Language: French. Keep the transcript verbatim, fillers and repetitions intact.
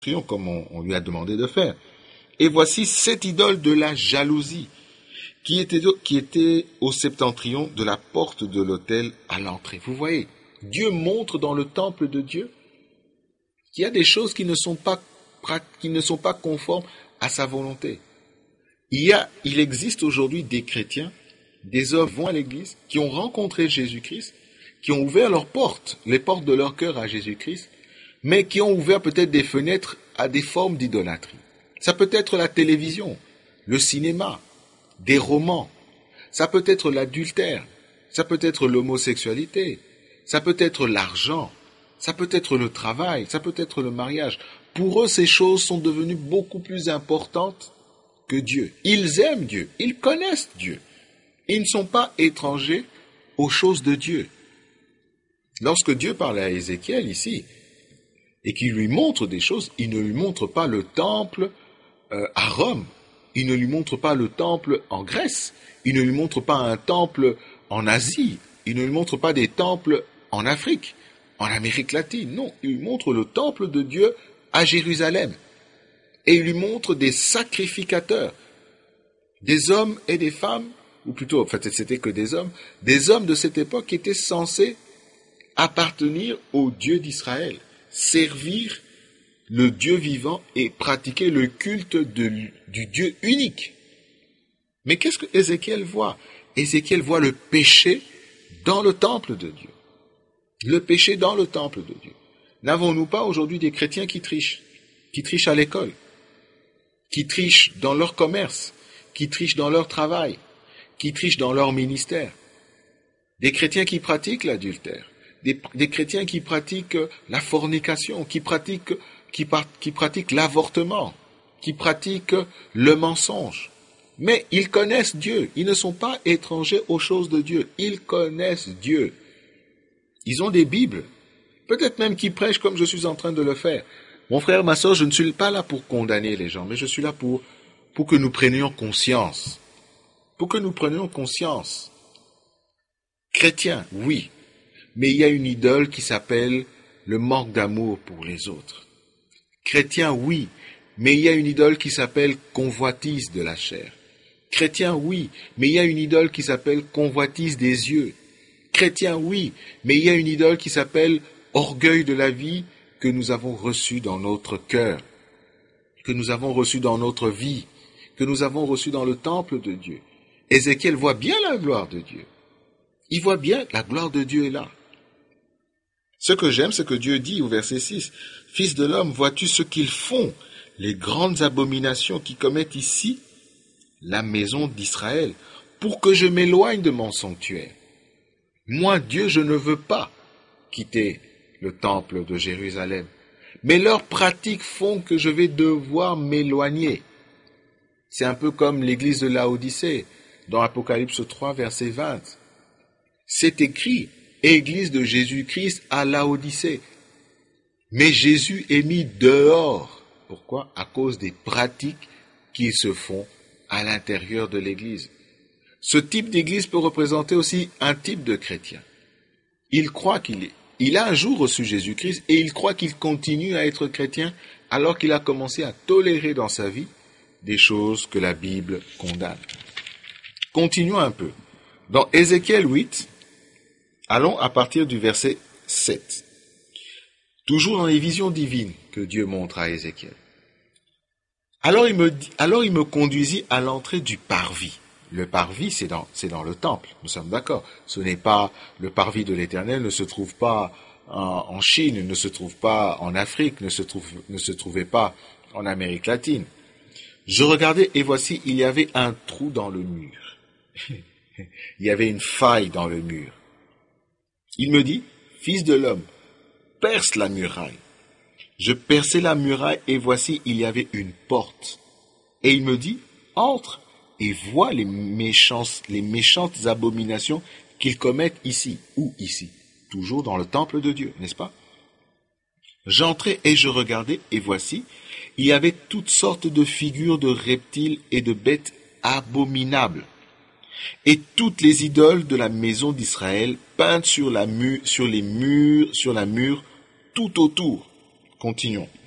comme on, on lui a demandé de faire. Et voici cette idole de la jalousie, qui était, qui était au septentrion de la porte de l'autel à l'entrée. Vous voyez, Dieu montre dans le temple de Dieu qu'il y a des choses qui ne sont pas, qui ne sont pas conformes à sa volonté. Il y a, il existe aujourd'hui des chrétiens, des hommes qui vont à l'église, qui ont rencontré Jésus-Christ, qui ont ouvert leurs portes, les portes de leur cœur à Jésus-Christ, mais qui ont ouvert peut-être des fenêtres à des formes d'idolâtrie. Ça peut être la télévision, le cinéma, des romans, ça peut être l'adultère, ça peut être l'homosexualité, ça peut être l'argent, ça peut être le travail, ça peut être le mariage. Pour eux, ces choses sont devenues beaucoup plus importantes que Dieu. Ils aiment Dieu, ils connaissent Dieu. Ils ne sont pas étrangers aux choses de Dieu. Lorsque Dieu parle à Ézéchiel ici, et qu'il lui montre des choses, il ne lui montre pas le temple euh, à Rome, il ne lui montre pas le temple en Grèce, il ne lui montre pas un temple en Asie, il ne lui montre pas des temples en Afrique, en Amérique latine. Non, il lui montre le temple de Dieu à Jérusalem. Et il lui montre des sacrificateurs, des hommes et des femmes, ou plutôt, en fait, c'était que des hommes, des hommes de cette époque qui étaient censés appartenir au Dieu d'Israël, servir le Dieu vivant et pratiquer le culte de, du Dieu unique. Mais qu'est-ce que Ézéchiel voit? Ézéchiel voit le péché dans le temple de Dieu. Le péché dans le temple de Dieu. N'avons-nous pas aujourd'hui des chrétiens qui trichent, qui trichent à l'école, qui trichent dans leur commerce, qui trichent dans leur travail, qui trichent dans leur ministère? Des chrétiens qui pratiquent l'adultère, des, des chrétiens qui pratiquent la fornication, qui pratiquent, qui, qui pratiquent l'avortement, qui pratiquent le mensonge. Mais ils connaissent Dieu, ils ne sont pas étrangers aux choses de Dieu, ils connaissent Dieu. Ils ont des Bibles, peut-être même qu'ils prêchent comme je suis en train de le faire. Mon frère, ma soeur, je ne suis pas là pour condamner les gens, mais je suis là pour, pour que nous prenions conscience. Pour que nous prenions conscience. Chrétien, oui, mais il y a une idole qui s'appelle le manque d'amour pour les autres. Chrétien, oui, mais il y a une idole qui s'appelle convoitise de la chair. Chrétien, oui, mais il y a une idole qui s'appelle convoitise des yeux. Chrétien, oui, mais il y a une idole qui s'appelle orgueil de la vie que nous avons reçu dans notre cœur, que nous avons reçu dans notre vie, que nous avons reçu dans le temple de Dieu. Ézéchiel voit bien la gloire de Dieu. Il voit bien la gloire de Dieu est là. Ce que j'aime, c'est que Dieu dit au verset six, « Fils de l'homme, vois-tu ce qu'ils font, les grandes abominations qui commettent ici, la maison d'Israël, pour que je m'éloigne de mon sanctuaire. Moi, Dieu, je ne veux pas quitter le temple de Jérusalem, mais leurs pratiques font que je vais devoir m'éloigner. » C'est un peu comme l'église de Laodicée, dans Apocalypse trois, verset vingt. C'est écrit, Église de Jésus-Christ à Laodicée. Mais Jésus est mis dehors. Pourquoi? À cause des pratiques qui se font à l'intérieur de l'église. Ce type d'église peut représenter aussi un type de chrétien. Il croit qu'il est, il a un jour reçu Jésus-Christ et il croit qu'il continue à être chrétien alors qu'il a commencé à tolérer dans sa vie des choses que la Bible condamne. Continuons un peu. Dans Ézéchiel huit, allons à partir du verset sept. Toujours dans les visions divines que Dieu montre à Ézéchiel. Alors il me, alors il me conduisit à l'entrée du parvis. Le parvis, c'est dans, c'est dans le temple, nous sommes d'accord. Ce n'est pas, le parvis de l'Éternel ne se trouve pas en, en Chine, ne se trouve pas en Afrique, ne se trouve, ne se trouvait pas en Amérique latine. Je regardais et voici, il y avait un trou dans le mur. Il y avait une faille dans le mur. Il me dit, fils de l'homme, perce la muraille. Je perçai la muraille et voici, il y avait une porte. Et il me dit, entre et vois les méchantes, les méchantes abominations qu'ils commettent ici. Où ici? Toujours dans le temple de Dieu, n'est-ce pas? J'entrai et je regardai et voici, il y avait toutes sortes de figures de reptiles et de bêtes abominables. Et toutes les idoles de la maison d'Israël peintes sur, la mu- sur les murs, sur la mur, tout autour. Continuons.